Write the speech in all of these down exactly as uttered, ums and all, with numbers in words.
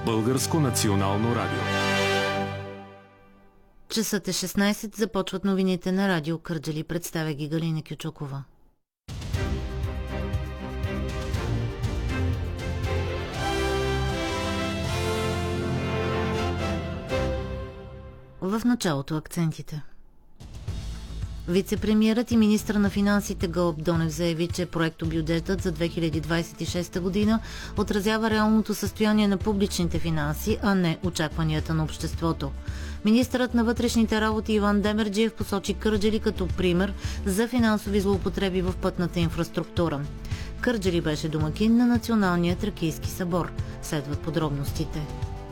Българско национално радио. Часът е шестнайсет, започват новините на радио Кърджали. Представя ги Галина Кючукова. В началото акцентите. Вице-премиерът и министър на финансите Гълъб Донев заяви, че проектобюджетът за две хиляди двадесет и шеста година отразява реалното състояние на публичните финанси, а не очакванията на обществото. Министърът на вътрешните работи Иван Демерджиев посочи Кърджали като пример за финансови злоупотреби в пътната инфраструктура. Кърджали беше домакин на Националния тракийски събор. Следват подробностите.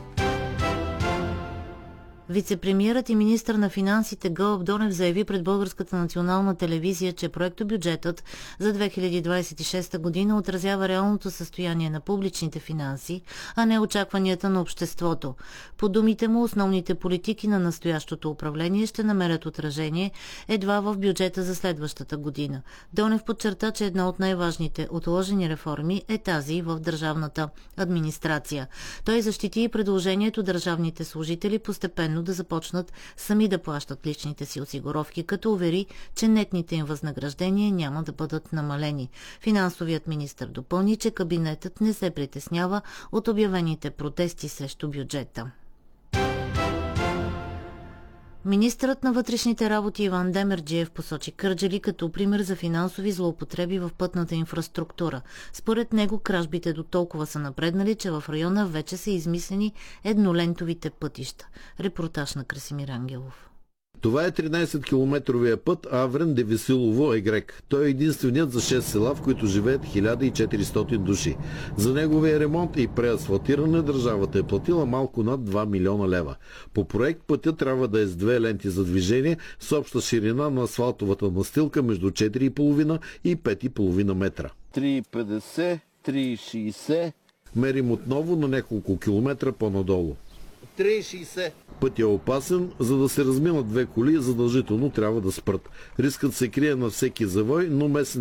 Вице-премиерът и министър на финансите Гълъб Донев заяви пред Българската национална телевизия, че проектобюджетът за две хиляди двадесет и шеста година отразява реалното състояние на публичните финанси, а не очакванията на обществото. По думите му, основните политики на настоящото управление ще намерят отражение едва в бюджета за следващата година. Донев подчерта, че една от най-важните отложени реформи е тази в държавната администрация. Той защити и предложението държавните служители постепенно да започнат сами да плащат личните си осигуровки, като увери, че нетните им възнаграждения няма да бъдат намалени. Финансовият министър допълни, че кабинетът не се притеснява от обявените протести срещу бюджета. Министърът на вътрешните работи Иван Демерджиев посочи Кърджали като пример за финансови злоупотреби в пътната инфраструктура. Според него кражбите до толкова са напреднали, че в района вече са измислени еднолентовите пътища. Репортаж на Красимир Ангелов. Това е тринайсеткилометровия път Аврен-Девесилово-Егрек. Той е единственият за шест села, в които живеят хиляда и четиристотин души. За неговия ремонт и преасфалтиране държавата е платила малко над два милиона лева. По проект пътя трябва да е с две ленти за движение с обща ширина на асфалтовата настилка между четири и половина и пет и половина метра. три и петдесет, три и шейсет. Мерим отново на няколко километра по-надолу. три и шейсет. Път е опасен, за да се разминат две коли, задължително трябва да спрат. Рискът се крие на всеки завой, но местните